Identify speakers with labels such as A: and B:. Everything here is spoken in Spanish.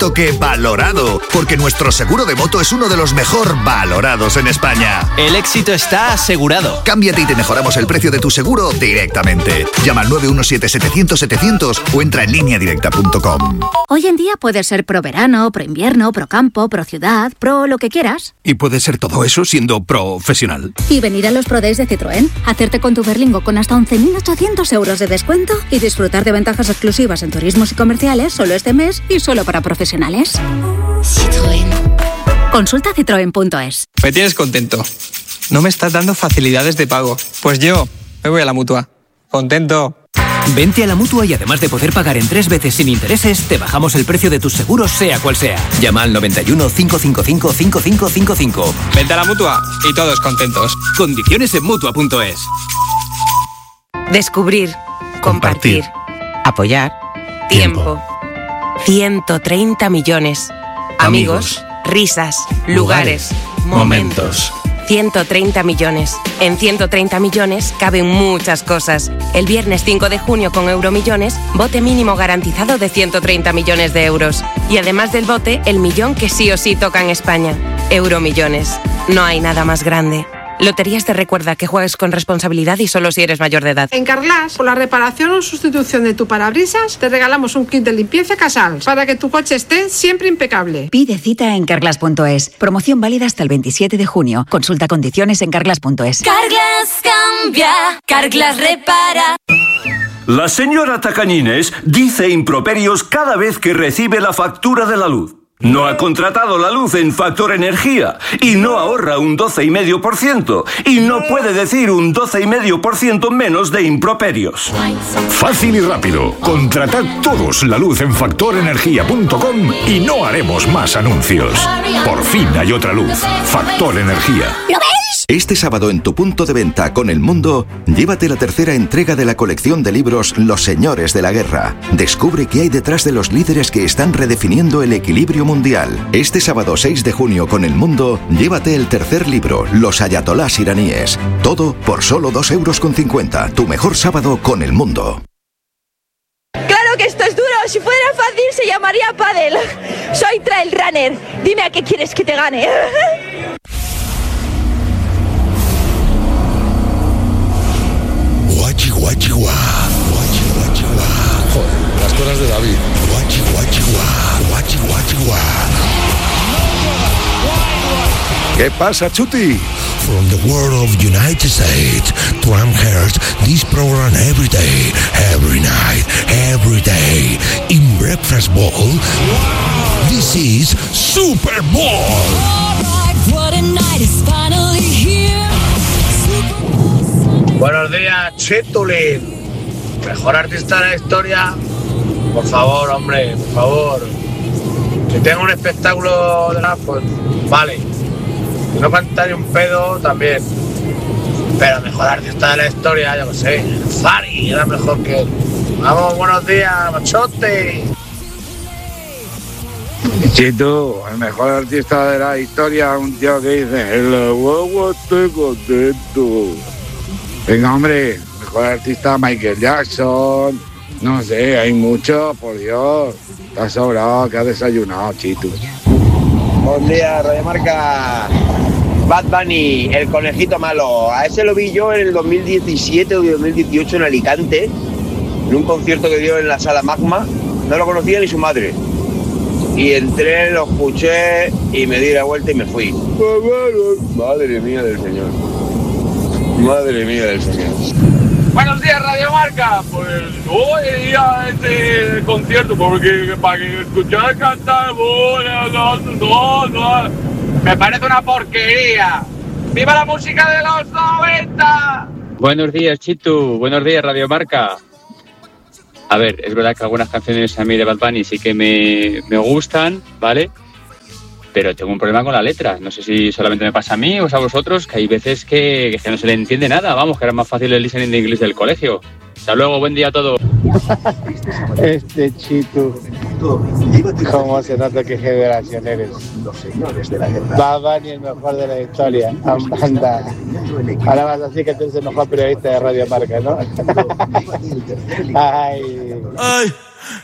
A: cierto que valorado, porque nuestro seguro de moto es uno de los mejor valorados en España.
B: El éxito está asegurado.
A: Cámbiate y te mejoramos el precio de tu seguro directamente. Llama al 917-700-700 o entra en lineadirecta.com.
C: Hoy en día puedes ser pro verano, pro invierno, pro campo, pro ciudad, pro lo que quieras.
D: Y puedes ser todo eso siendo profesional.
C: Y venir a los Pro Days de Citroën, hacerte con tu Berlingo con hasta 11.800 euros de descuento y disfrutar de ventajas exclusivas en turismos y comerciales solo este mes y solo para profesionales. Citroën. Consulta citroen.es.
E: Me tienes contento. No me estás dando facilidades de pago. Pues yo me voy a la Mutua. Contento.
F: Vente a la Mutua y además de poder pagar en 3 veces sin intereses, te bajamos el precio de tus seguros sea cual sea. Llama al 91 555 5555.
E: Vente a la Mutua y todos contentos.
F: Condiciones en Mutua.es.
G: Descubrir, compartir, apoyar, tiempo. 130 millones. Amigos, risas, lugares, momentos. 130 millones. En 130 millones caben muchas cosas. El viernes 5 de junio con Euromillones, bote mínimo garantizado de 130 millones de euros. Y además del bote, el millón que sí o sí toca en España. Euromillones. No hay nada más grande. Loterías te recuerda que juegues con responsabilidad y solo si eres mayor de edad.
H: En Carglass, por la reparación o sustitución de tu parabrisas, te regalamos un kit de limpieza Casals para que tu coche esté siempre impecable.
I: Pide cita en Carglass.es. Promoción válida hasta el 27 de junio. Consulta condiciones en Carglass.es.
J: Carglass cambia, Carglass repara.
K: La señora Tacañines dice improperios cada vez que recibe la factura de la luz. No ha contratado la luz en Factor Energía y no ahorra un 12,5% y no puede decir un 12,5% menos de improperios.
L: Fácil y rápido. Contratad todos la luz en factorenergia.com y no haremos más anuncios. Por fin hay otra luz. Factor Energía.
M: ¿Lo ves? Este sábado en tu punto de venta con El Mundo, llévate la tercera entrega de la colección de libros Los Señores de la Guerra. Descubre qué hay detrás de los líderes que están redefiniendo el equilibrio mundial. Este sábado 6 de junio con El Mundo, llévate el tercer libro, Los Ayatolás iraníes. Todo por solo 2,50 €. Tu mejor sábado con El Mundo.
N: ¡Claro que esto es duro! Si fuera fácil se llamaría pádel. Soy trail runner. Dime a qué quieres que te gane.
O: Guachi, guachi, guá. Guachi, guachi, guá.
P: Joder, las cosas de David.
O: Guachi, guachi, guá. Guachi, guachi, guá.
L: ¿Qué pasa, Chuti?
O: From the world of United States to Amherst, this program every day, every night, every day. In Breakfast Bowl, this is Super Bowl.
J: What a night is finally here.
Q: Buenos días, Chitulín. Mejor artista de la historia. Por favor, hombre, por favor. Si tengo un espectáculo de nada, pues vale. Si no cantar un pedo, también. Pero mejor artista de la historia, yo no sé. Fari era mejor que él. Vamos, buenos días, machote.
R: Chito, el mejor artista de la historia, un tío que dice, en la guagua estoy contento. Venga, hombre, mejor artista Michael Jackson. No sé, hay mucho, por Dios. Te has sobrado, que has desayunado, Chito.
S: Buen día, Radio Marca. Bad Bunny, el conejito malo. A ese lo vi yo en el 2017 o 2018 en Alicante, en un concierto que dio en la Sala Magma. No lo conocía ni su madre. Y entré, lo escuché y me di la vuelta y me fui. Madre mía del Señor. Madre mía del Señor.
T: Buenos días, Radio Marca. Pues hoy día este concierto, porque para que escuchar cantar, no, me parece una porquería. ¡Viva la música de los 90!
U: Buenos días, Chitu. Buenos días, Radio Marca. A ver, es verdad que algunas canciones a mí de Bad Bunny sí que me gustan, ¿vale? Pero tengo un problema con la letra. No sé si solamente me pasa a mí o a vosotros, que hay veces que no se le entiende nada. Vamos, que era más fácil el listening de inglés del colegio. Hasta luego, buen día a todos.
R: Este Chito, ¿cómo se nota qué generación eres?
M: Los Señores de la Guerra.
R: Bad Bunny, el mejor de la historia. Anda. Ahora vas así que tú eres el mejor periodista de Radio Marca, ¿no? Ay.